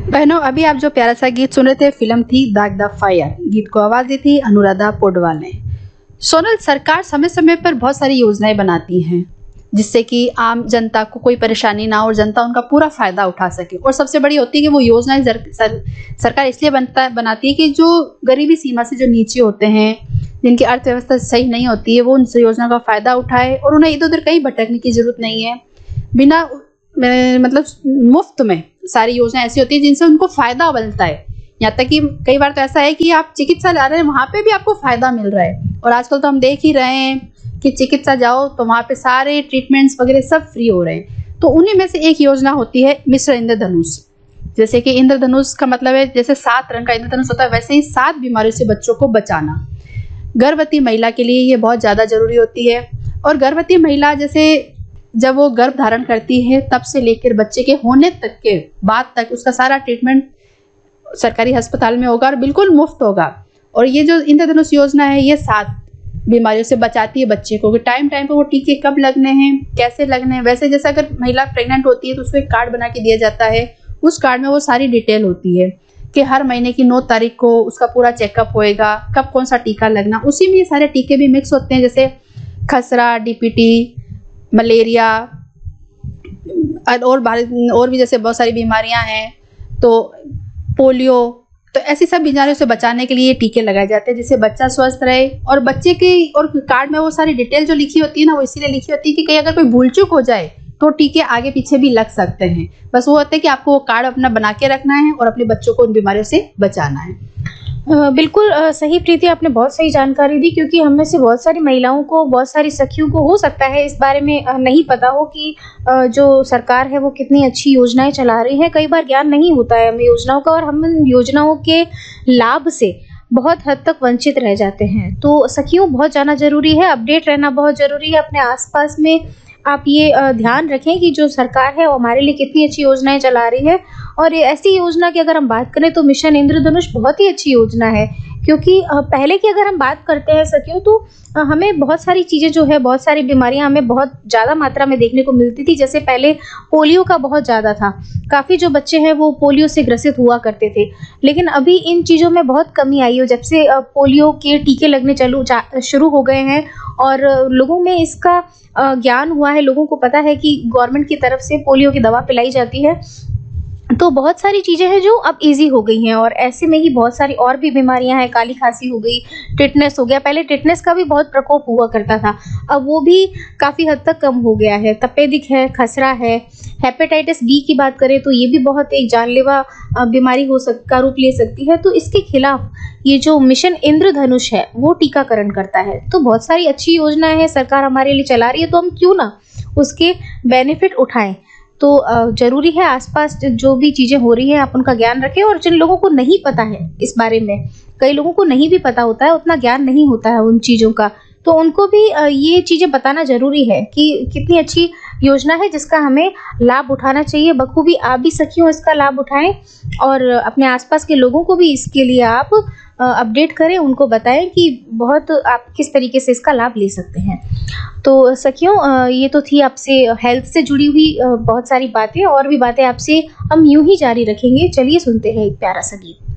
बहनों, अभी आप जो प्यारा सा गीत सुन रहे थे, फिल्म थी दाग द फायर। गीत को आवाज दी थी अनुराधा पौडवाल ने। सोनल, सरकार समय समय पर बहुत सारी योजनाएं बनाती हैं जिससे कि आम जनता को कोई परेशानी ना हो और जनता उनका पूरा फायदा उठा सके। और सबसे बड़ी होती है कि वो योजनाएं सरकार इसलिए बनाती है कि जो गरीबी सीमा से जो नीचे होते हैं, जिनकी अर्थव्यवस्था सही नहीं होती है, वो उन योजना का फायदा उठाए और उन्हें इधर उधर कहीं भटकने की जरूरत नहीं है। बिना मतलब मुफ्त में सारी योजना ऐसी होती है जिनसे उनको फायदा मिलता है। यहाँ तक कि कई बार तो ऐसा है कि आप चिकित्सा जा रहे हैं, वहां पे भी आपको फायदा मिल रहा है। और आजकल तो हम देख ही रहे हैं कि चिकित्सा जाओ तो वहां पे सारे ट्रीटमेंट्स वगैरह सब फ्री हो रहे हैं। तो उन्हीं में से एक योजना होती है मिस्टर इंद्रधनुष। जैसे कि इंद्रधनुष का मतलब है, जैसे 7 रंग का इंद्रधनुष होता है, वैसे ही 7 बीमारियों से बच्चों को बचाना। गर्भवती महिला के लिए ये बहुत ज्यादा जरूरी होती है। और गर्भवती महिला जैसे जब वो गर्भ धारण करती है तब से लेकर बच्चे के होने तक के बाद तक उसका सारा ट्रीटमेंट सरकारी अस्पताल में होगा और बिल्कुल मुफ्त होगा। और ये जो इंद्रधनुष योजना है, ये 7 बीमारियों से बचाती है बच्चे को कि टाइम टाइम पे वो टीके कब लगने हैं, कैसे लगने हैं। वैसे जैसे अगर महिला प्रेग्नेंट होती है तो उसको एक कार्ड बना के दिया जाता है। उस कार्ड में वो सारी डिटेल होती है कि हर महीने की 9 तारीख को उसका पूरा चेकअप होएगा, कब कौन सा टीका लगना। उसी में ये सारे टीके भी मिक्स होते हैं, जैसे खसरा, डीपीटी, मलेरिया और भी जैसे बहुत सारी बीमारियां हैं, तो पोलियो। तो ऐसी सब बीमारियों से बचाने के लिए ये टीके लगाए जाते हैं जिससे बच्चा स्वस्थ रहे। और बच्चे की और कार्ड में वो सारी डिटेल जो लिखी होती है ना, वो इसीलिए लिखी होती है कि कहीं अगर कोई भूल चूक हो जाए तो टीके आगे पीछे भी लग सकते हैं। बस वो होता है कि आपको वो कार्ड अपना बना के रखना है और अपने बच्चों को उन बीमारियों से बचाना है। बिल्कुल सही प्रीति, आपने बहुत सही जानकारी दी, क्योंकि हम में से बहुत सारी महिलाओं को, बहुत सारी सखियों को हो सकता है इस बारे में नहीं पता हो कि जो सरकार है वो कितनी अच्छी योजनाएं चला रही है। कई बार ज्ञान नहीं होता है हमें योजनाओं का, और हम इन योजनाओं के लाभ से बहुत हद तक वंचित रह जाते हैं। तो सखियों, बहुत जाना जरूरी है, अपडेट रहना बहुत जरूरी है। अपने आसपास में आप ये ध्यान रखें कि जो सरकार है वो हमारे लिए कितनी अच्छी योजनाएं चला रही है। और ऐसी योजना की अगर हम बात करें तो मिशन इंद्रधनुष बहुत ही अच्छी योजना है, क्योंकि पहले की अगर हम बात करते हैं सखियों, तो हमें बहुत सारी चीज़ें जो है, बहुत सारी बीमारियां हमें बहुत ज़्यादा मात्रा में देखने को मिलती थी। जैसे पहले पोलियो का बहुत ज़्यादा था, काफ़ी जो बच्चे हैं वो पोलियो से ग्रसित हुआ करते थे। लेकिन अभी इन चीज़ों में बहुत कमी आई है, जब से पोलियो के टीके लगने शुरू हो गए हैं और लोगों में इसका ज्ञान हुआ है। लोगों को पता है कि गवर्नमेंट की तरफ से पोलियो की दवा पिलाई जाती है। तो बहुत सारी चीज़ें हैं जो अब इजी हो गई हैं, और ऐसे में ही बहुत सारी और भी बीमारियां हैं। काली खांसी हो गई, टिटनेस हो गया। पहले टिटनेस का भी बहुत प्रकोप हुआ करता था, अब वो भी काफ़ी हद तक कम हो गया है। तपेदिक है, खसरा है। हेपेटाइटिस बी की बात करें तो ये भी बहुत एक जानलेवा बीमारी का रूप ले सकती है। तो इसके खिलाफ ये जो मिशन इंद्रधनुष है वो टीकाकरण करता है। तो बहुत सारी अच्छी योजनाएं हैं सरकार हमारे लिए चला रही है, तो हम क्यों ना उसके बेनिफिट उठाएं। तो जरूरी है आसपास जो भी चीजें हो रही हैं आप उनका ज्ञान रखें। और जिन लोगों को नहीं पता है इस बारे में, कई लोगों को नहीं भी पता होता है, उतना ज्ञान नहीं होता है उन चीजों का, तो उनको भी ये चीजें बताना जरूरी है कि कितनी अच्छी योजना है जिसका हमें लाभ उठाना चाहिए। बखूबी आप भी सखियों इसका लाभ उठाएं और अपने आसपास के लोगों को भी इसके लिए आप अपडेट करें, उनको बताएं कि बहुत आप किस तरीके से इसका लाभ ले सकते हैं। तो सखियों, ये तो थी आपसे हेल्थ से जुड़ी हुई बहुत सारी बातें, और भी बातें आपसे हम यूं ही जारी रखेंगे। चलिए सुनते हैं एक प्यारा सा गीत।